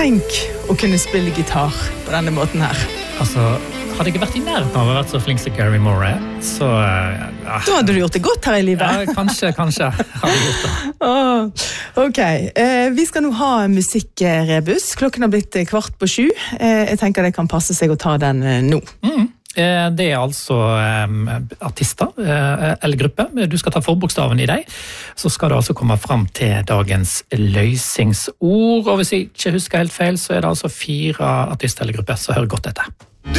tenk å kunne spille gitar på denne måten her. Altså, hadde jeg ikke vært i nærheten av å ha vært så flink som Gary Moore, så... Da hadde du gjort det godt her i livet. Ja, kanskje hadde jeg gjort det. Ok, vi skal nå ha musikkrebus. Klokken har blitt 6:15. Jeg tenker det kan passe seg å ta den nå. Det altså artister eller gruppe. Du skal ta forbokstaven i deg, så skal du altså komme frem til dagens løsningsord. Og hvis jeg ikke husker helt feil, så det altså 4 artister eller grupper, så hør godt etter.